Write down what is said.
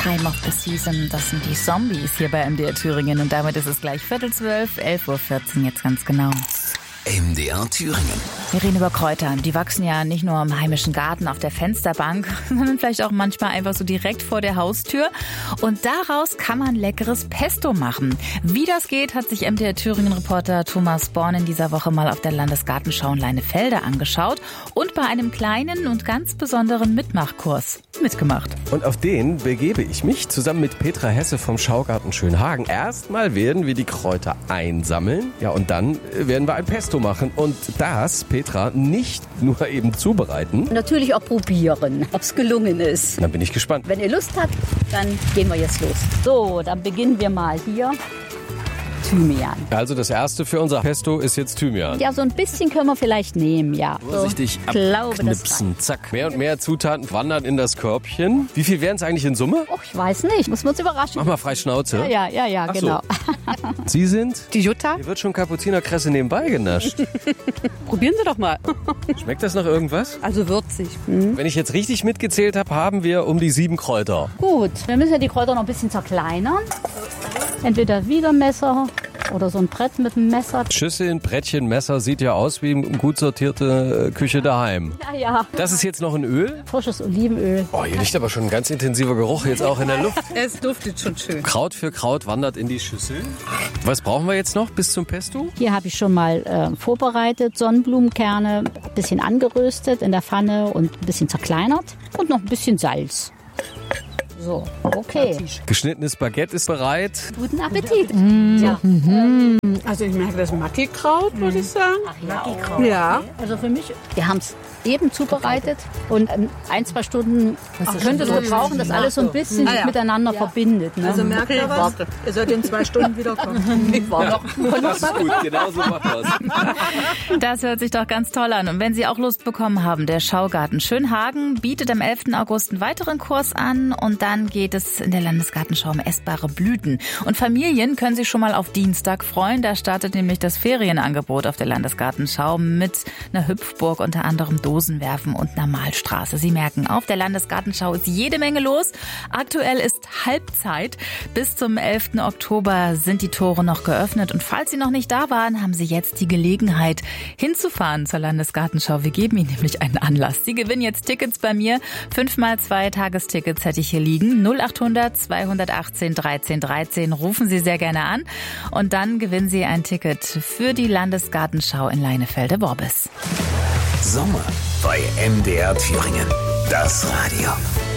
Time of the Season, das sind die Zombies hier bei MDR Thüringen. Und damit ist es gleich 11:45, 11:14 Uhr jetzt ganz genau. MDR Thüringen. Wir reden über Kräuter. Die wachsen ja nicht nur im heimischen Garten auf der Fensterbank, sondern vielleicht auch manchmal einfach so direkt vor der Haustür. Und daraus kann man leckeres Pesto machen. Wie das geht, hat sich MDR Thüringen-Reporter Thomas Born in dieser Woche mal auf der Landesgartenschau in Leinefelde angeschaut und bei einem kleinen und ganz besonderen Mitmachkurs mitgemacht. Und auf den begebe ich mich zusammen mit Petra Hesse vom Schaugarten Schönhagen. Erstmal werden wir die Kräuter einsammeln, ja, und dann werden wir ein Pesto machen. Und das, Petra, nicht nur eben zubereiten. Natürlich auch probieren, ob es gelungen ist. Dann bin ich gespannt. Wenn ihr Lust habt, dann gehen wir jetzt los. So, dann beginnen wir mal hier. Thymian. Also das erste für unser Pesto ist jetzt Thymian. Ja, so ein bisschen können wir vielleicht nehmen, ja. Vorsichtig glaube, abknipsen, zack. Mehr und mehr Zutaten wandern in das Körbchen. Wie viel wären es eigentlich in Summe? Och, ich weiß nicht, muss man uns überraschen. Mach mal frei Schnauze. Ja, Ach genau. So. Sie sind? Die Jutta? Hier wird schon Kapuzinerkresse nebenbei genascht. Probieren Sie doch mal. Schmeckt das nach irgendwas? Also würzig. Wenn ich jetzt richtig mitgezählt habe, haben wir um die 7 Kräuter. Gut, wir müssen ja die Kräuter noch ein bisschen zerkleinern. Entweder Wiedermesser oder so ein Brett mit einem Messer. Schüsseln, Brettchen, Messer, sieht ja aus wie eine gut sortierte Küche daheim. Ja. Das ist jetzt noch ein Öl? Frisches Olivenöl. Oh, hier liegt aber schon ein ganz intensiver Geruch jetzt auch in der Luft. Es duftet schon schön. Kraut für Kraut wandert in die Schüssel. Was brauchen wir jetzt noch bis zum Pesto? Hier habe ich schon mal vorbereitet, Sonnenblumenkerne, ein bisschen angeröstet in der Pfanne und ein bisschen zerkleinert und noch ein bisschen Salz. So, okay. Geschnittenes Baguette ist bereit. Guten Appetit. Ja. Also ich merke das Mackikraut, würde ich sagen. Mackikraut. Ja. Also für mich, wir haben es eben zubereitet und 1-2 Stunden könnte es brauchen, dass alles so ein bisschen sich miteinander verbindet. Ne? Also merkt ihr was? Ihr sollt in 2 Stunden wiederkommen. Ich warte. Das ist gut, genau so machen wir es. Das hört sich doch ganz toll an. Und wenn Sie auch Lust bekommen haben, der Schaugarten Schönhagen bietet am 11. August einen weiteren Kurs an und dann geht es in der Landesgartenschau um essbare Blüten. Und Familien können sich schon mal auf Dienstag freuen. Da startet nämlich das Ferienangebot auf der Landesgartenschau mit einer Hüpfburg, unter anderem Dosenwerfen und einer Malstraße. Sie merken, auf der Landesgartenschau ist jede Menge los. Aktuell ist Halbzeit. Bis zum 11. Oktober sind die Tore noch geöffnet. Und falls Sie noch nicht da waren, haben Sie jetzt die Gelegenheit, hinzufahren zur Landesgartenschau. Wir geben Ihnen nämlich einen Anlass. Sie gewinnen jetzt Tickets bei mir. 5x2 Tagestickets hätte ich hier liegen. 0800 218 13 13. Rufen Sie sehr gerne an. Und dann gewinnen Sie ein Ticket für die Landesgartenschau in Leinefelde-Worbis. Sommer bei MDR Thüringen. Das Radio.